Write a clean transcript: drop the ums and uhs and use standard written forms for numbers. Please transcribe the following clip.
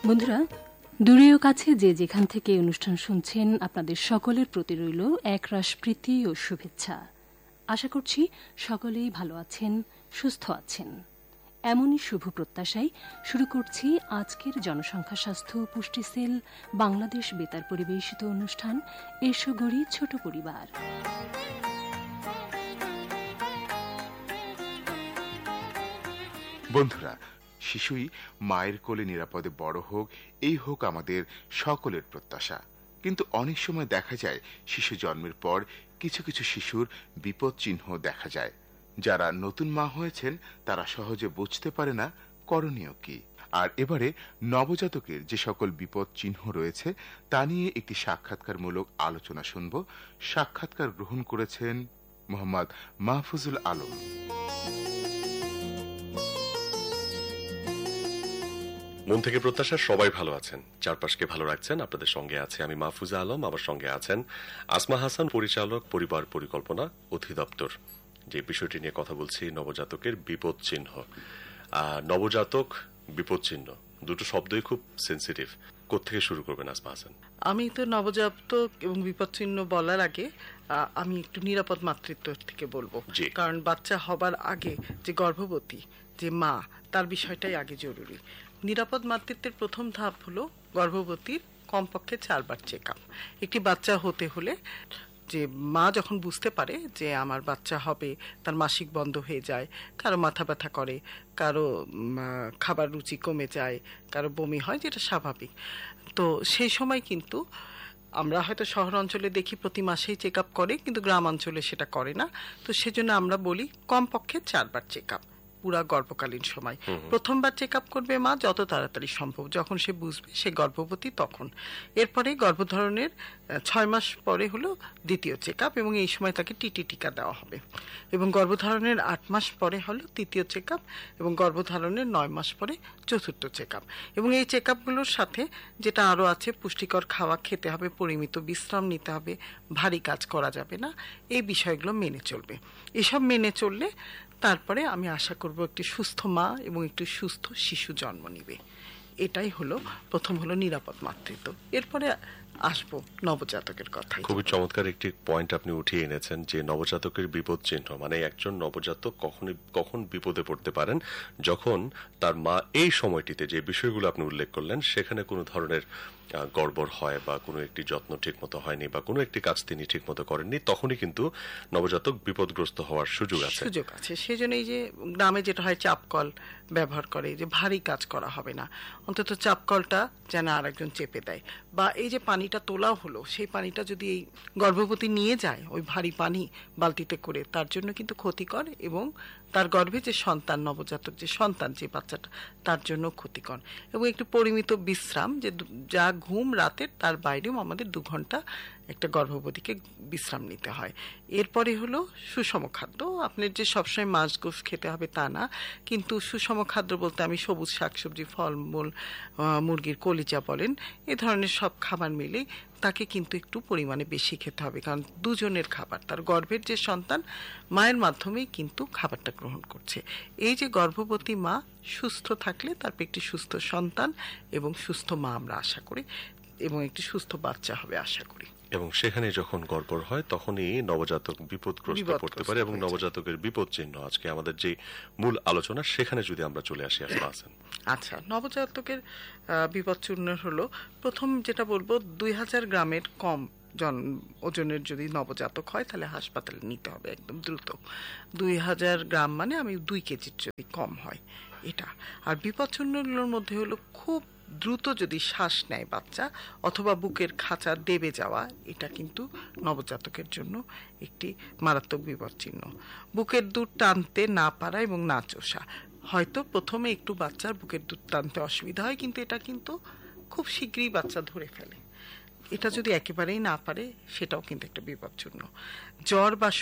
বন্ধুরা, দূরেও কাছে যে যেখান থেকে অনুষ্ঠান শুনছেন, আপনাদের সকলের প্রতি রইল একরাশ প্রীতি ও শুভেচ্ছা। আশা করছি সকলেই ভালো আছেন, সুস্থ আছেন। এমনই শুভ প্রত্যাশায় শুরু করছি আজকের জনসংখ্যা স্বাস্থ্য পুষ্টি সেল বাংলাদেশ বেতার পরিবেশিত অনুষ্ঠান এসো গড়ি ছোট পরিবার। বন্ধুরা, শিশুই মায়ের কোলে নিরাপদে বড় হোক, এই হোক আমাদের সকলের প্রত্যাশা। কিন্তু অনেক সময় দেখা যায় শিশু জন্মের পর কিছু কিছু শিশুর বিপদ চিহ্ন দেখা যায়। যারা নতুন মা হয়েছেন তারা সহজে বুঝতে পারে না করণীয় কি। আর এবারে নবজাতকের যে সকল বিপদ চিহ্ন রয়েছে তা নিয়ে একটি সাক্ষাৎকারমূলক আলোচনা শুনব। সাক্ষাৎকার গ্রহণ করেছেন মোহাম্মদ মাহফুজুল আলম। মন থেকে প্রত্যাশা সবাই ভালো আছেন, চারপাশকে ভালো রাখছেন। আপনাদের সঙ্গে আছে আমি মাহফুজা আলম, আমার সঙ্গে আছেন আসমা হাসান, পরিচালক, পরিবার পরিকল্পনা অধিদপ্তর। যে বিষয়টি নিয়ে কথা বলছি, নবজাতকের বিপদ চিহ্ন। নবজাতক, বিপদ চিহ্ন দুটো শব্দই খুব সেন্সিটিভ। কোত্থেকে শুরু করবেন আসমা হাসান? আমি তো নবজাতক এবং বিপদ চিহ্ন বলার আগে আমি একটু নিরাপদ মাতৃত্ব থেকে বলবো, কারণ বাচ্চা হবার আগে যে গর্ভবতী যে মা, তার বিষয়টাই আগে জরুরি। নিরাপদ মাতৃত্বের প্রথম ধাপ হলো গর্ভবতীর কমপক্ষে 4 বার চেক আপ। একটি বাচ্চা হতে হলে যে মা যখন বুঝতে পারে যে আমার বাচ্চা হবে, তার মাসিক বন্ধ হয়ে যায়, কারো মাথা ব্যথা করে, কারো খাবার রুচি কমে যায়, কারো বমি হয়, যেটা স্বাভাবিক। তো সেই সময় কিন্তু আমরা হয়তো শহর অঞ্চলে দেখি প্রতি মাসেই চেক আপ করে, কিন্তু গ্রাম অঞ্চলে সেটা করে না। তো সেজন্য আমরা বলি কমপক্ষে 4 বার চেক আপ পুরা গর্ভকালীন সময়। প্রথমবার চেক আপ করবে মা যত তাড়াতাড়ি সম্ভব, যখন সে বুঝবে সে গর্ভবতী তখন। এরপরে গর্ভধারণের 6 মাস পরে হলো দ্বিতীয় চেক আপ, এবং এই সময় তাকে টিটি টিকা দেওয়া হবে। এবং গর্ভধারণের 8 মাস পরে হলো তৃতীয় চেক আপ, এবং গর্ভধারণের 9 মাস পরে চতুর্থ চেক আপ। এবং এই চেক আপগুলোর সাথে যেটা আরও আছে, পুষ্টিকর খাওয়া খেতে হবে, পরিমিত বিশ্রাম নিতে হবে, ভারী কাজ করা যাবে না, এই বিষয়গুলো মেনে চলবে। এসব মেনে চললে তারপরে আমি আশা করব একটি সুস্থ মা এবং একটি সুস্থ শিশু জন্ম নিবে। এটাই হলো প্রথম, হলো নিরাপদ মাতৃত্ব। এরপরে আসবো নবজাতকের কথা। খুবই চমৎকার একটি পয়েন্ট আপনি উঠিয়ে এনেছেন, যে নবজাতকের বিপদ চিহ্ন মানে একজন নবজাতক কখন বিপদে পড়তে পারেন, যখন তার মা এই সময়টিতে যে বিষয়গুলো আপনি উল্লেখ করলেন সেখানে কোনো ধরনের গড়বড় হয়, বা কোনো একটি যত্ন ঠিক মতো হয়নি, বা কোনো একটি কাজ তিনি ঠিক মতো করেননি, তখনই কিন্তু নবজাতক বিপদগ্রস্ত হওয়ার সুযোগ আছে। সেই জন্য এই যে গ্রামে যেটা হয়, চাপকল ব্যবহার করে, যে ভারী কাজ করা হবে না, অন্তত চাপকলটা যেন আরেকজন চেপে দেয়। বা এই যে পানিটা তোলা হলো, সেই পানিটা যদি এই গর্ভবতী নিয়ে যায়, ওই ভারী পানি বালতিতে করে, তার জন্য কিন্তু ক্ষতিকর, এবং তার গর্ভে যে সন্তান, নবজাতক যে সন্তান, যে বাচ্চাটা, তার জন্য ক্ষতিকর। এবং একটু পরিমিত বিশ্রাম, যে যা ঘুম রাতের, তার বাইরেও আমাদের 2 ঘন্টা একটা গর্ভবতীকে বিশ্রাম নিতে হয়। এরপরে হলো সুষম খাদ্য। আপনার যে সবসময় মাছ গোশ খেতে হবে তা না, কিন্তু সুষম খাদ্য বলতে আমি সবুজ শাকসবজি, ফলমূল, মুরগির কলিজা বলেন, এ ধরনের সব খাবার মিলে তাকে কিন্তু একটু পরিমাণে বেশি খেতে হবে, কারণ দুজনের খাবার, তার গর্ভের যে সন্তান মায়ের মাধ্যমেই কিন্তু খাবারটা গ্রহণ করছে। এই যে গর্ভবতী মা সুস্থ থাকলে তারপর একটি সুস্থ সন্তান এবং সুস্থ মা আমরা আশা করি, এবং একটি সুস্থ বাচ্চা হবে আশা করি। এবং সেখানে যখন গড়বড় হয় তখনই নবজাতক বিপদগ্রস্ত পড়তে পারে। এবং নবজাতকের বিপদ চিহ্ন আজকে আমাদের যে মূল আলোচনা, সেখানে যদি আমরা চলে আসি। আচ্ছা, নবজাতকের বিপদ চিহ্ন হলো, প্রথম যেটা বলবো, 2000 গ্রামের কম ওজনের যদি নবজাতক হয় তাহলে হাসপাতালে নিতে হবে একদম দ্রুত। 2000 গ্রাম মানে আমি 2 কেজির যদি কম হয় এটা। আর বিপদ চিহ্নগুলোর মধ্যে হলো খুব দ্রুত যদি শ্বাস নেয় বাচ্চা, অথবা বুকের খাঁচা দেবে যাওয়া, এটা কিন্তু নবজাতকের জন্য একটি মারাত্মক বিপদ চিহ্ন। বুকের দুধ টানতে না পারা এবং না চোষা, হয়তো প্রথমে একটু বাচ্চার বুকের দুধ টানতে অসুবিধা হয়, কিন্তু এটা কিন্তু খুব শীঘ্রই বাচ্চা ধরে ফেলে। এটা যদি একেবারেই না পারে, সেটাও কিন্তু একটা বিপদ চিহ্ন। জ্বর বা